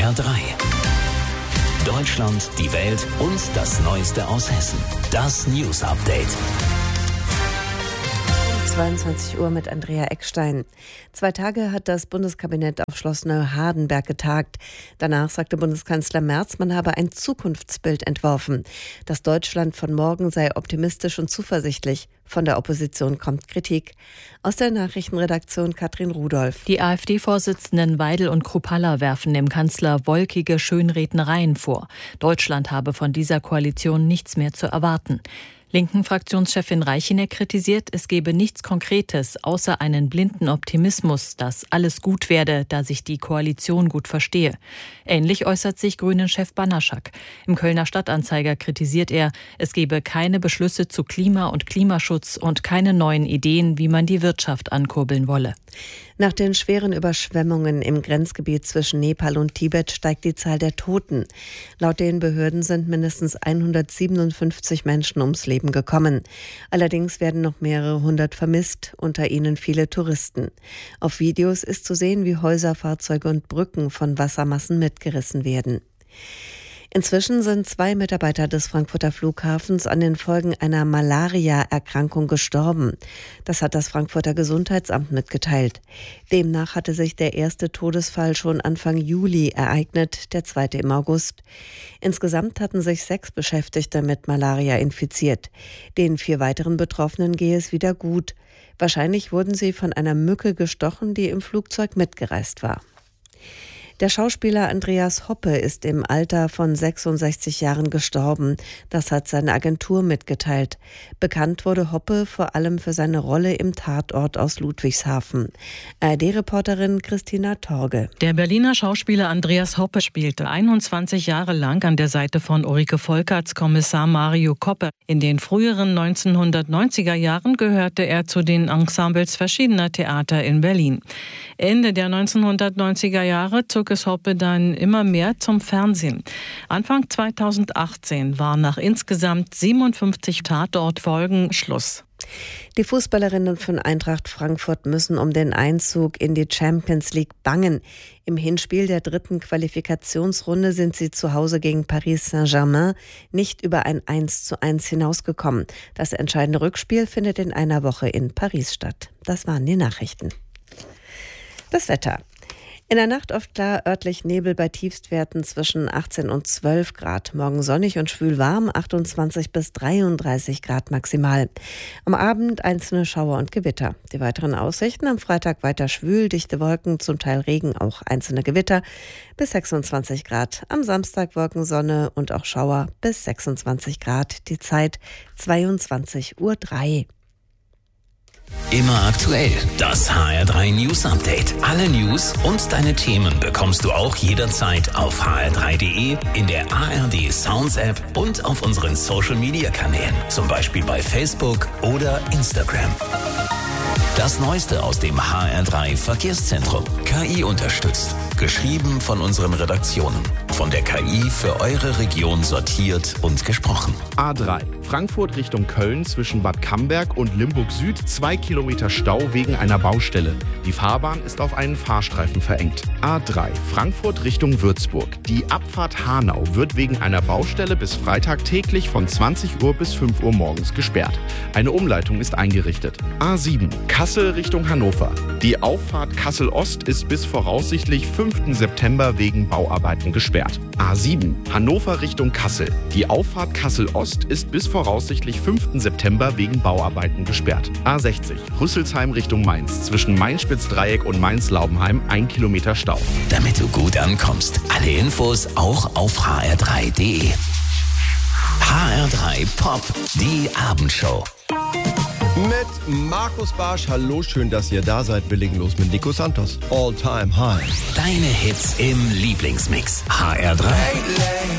HR3. Deutschland, die Welt und das Neueste aus Hessen. Das News Update. 22 Uhr mit Andrea Eckstein. 2 Tage hat das Bundeskabinett auf Schloss Neuhardenberg getagt. Danach sagte Bundeskanzler Merz, man habe ein Zukunftsbild entworfen. Das Deutschland von morgen sei optimistisch und zuversichtlich. Von der Opposition kommt Kritik. Aus der Nachrichtenredaktion Katrin Rudolph. Die AfD-Vorsitzenden Weidel und Kruppalla werfen dem Kanzler wolkige Schönrednereien vor. Deutschland habe von dieser Koalition nichts mehr zu erwarten. Linken Fraktionschefin Reicheneck kritisiert, es gebe nichts Konkretes, außer einen blinden Optimismus, dass alles gut werde, da sich die Koalition gut verstehe. Ähnlich äußert sich Grünen-Chef Banaschak. Im Kölner Stadtanzeiger kritisiert er, es gebe keine Beschlüsse zu Klima und Klimaschutz und keine neuen Ideen, wie man die Wirtschaft ankurbeln wolle. Nach den schweren Überschwemmungen im Grenzgebiet zwischen Nepal und Tibet steigt die Zahl der Toten. Laut den Behörden sind mindestens 157 Menschen ums Leben gekommen. Allerdings werden noch mehrere hundert vermisst, unter ihnen viele Touristen. Auf Videos ist zu sehen, wie Häuser, Fahrzeuge und Brücken von Wassermassen mitgerissen werden. Inzwischen sind 2 Mitarbeiter des Frankfurter Flughafens an den Folgen einer Malaria-Erkrankung gestorben. Das hat das Frankfurter Gesundheitsamt mitgeteilt. Demnach hatte sich der erste Todesfall schon Anfang Juli ereignet, der zweite im August. Insgesamt hatten sich 6 Beschäftigte mit Malaria infiziert. Den 4 weiteren Betroffenen gehe es wieder gut. Wahrscheinlich wurden sie von einer Mücke gestochen, die im Flugzeug mitgereist war. Der Schauspieler Andreas Hoppe ist im Alter von 66 Jahren gestorben. Das hat seine Agentur mitgeteilt. Bekannt wurde Hoppe vor allem für seine Rolle im Tatort aus Ludwigshafen. ARD-Reporterin Christina Torge. Der Berliner Schauspieler Andreas Hoppe spielte 21 Jahre lang an der Seite von Ulrike Volkerts Kommissar Mario Koppe. In den früheren 1990er Jahren gehörte er zu den Ensembles verschiedener Theater in Berlin. Ende der 1990er Jahre zog es Hoppe dann immer mehr zum Fernsehen. Anfang 2018 war nach insgesamt 57 Tatortfolgen Schluss. Die Fußballerinnen von Eintracht Frankfurt müssen um den Einzug in die Champions League bangen. Im Hinspiel der 3. Qualifikationsrunde sind sie zu Hause gegen Paris Saint-Germain nicht über ein 1:1 hinausgekommen. Das entscheidende Rückspiel findet in einer Woche in Paris statt. Das waren die Nachrichten. Das Wetter. In der Nacht oft klar, örtlich Nebel bei Tiefstwerten zwischen 18 und 12 Grad. Morgen sonnig und schwül warm, 28 bis 33 Grad maximal. Am Abend einzelne Schauer und Gewitter. Die weiteren Aussichten: am Freitag weiter schwül, dichte Wolken, zum Teil Regen, auch einzelne Gewitter, bis 26 Grad. Am Samstag Wolkensonne und auch Schauer, bis 26 Grad. Die Zeit 22:03 Uhr. Immer aktuell. Das HR3 News Update. Alle News und deine Themen bekommst du auch jederzeit auf hr3.de, in der ARD Sounds App und auf unseren Social Media Kanälen. Zum Beispiel bei Facebook oder Instagram. Das Neueste aus dem HR3 Verkehrszentrum. KI unterstützt. Geschrieben von unseren Redaktionen. Von der KI für eure Region sortiert und gesprochen. A3. Frankfurt Richtung Köln zwischen Bad Camberg und Limburg Süd 2 Kilometer Stau wegen einer Baustelle. Die Fahrbahn ist auf einen Fahrstreifen verengt. A3. Frankfurt Richtung Würzburg. Die Abfahrt Hanau wird wegen einer Baustelle bis Freitag täglich von 20 Uhr bis 5 Uhr morgens gesperrt. Eine Umleitung ist eingerichtet. A7. Kassel Richtung Hannover. Die Auffahrt Kassel-Ost ist bis voraussichtlich 5. September wegen Bauarbeiten gesperrt. A7. Hannover Richtung Kassel. Die Auffahrt Kassel-Ost ist bis voraussichtlich 5. September wegen Bauarbeiten gesperrt. A60. Rüsselsheim Richtung Mainz. Zwischen Main-Spitz-Dreieck und Mainz-Laubenheim 1 Kilometer Stau. Damit du gut ankommst. Alle Infos auch auf hr3.de. HR3 Pop, die Abendshow. Mit Markus Barsch. Hallo, schön, dass ihr da seid. Wir legen los mit Nico Santos. All Time High. Deine Hits im Lieblingsmix. HR3.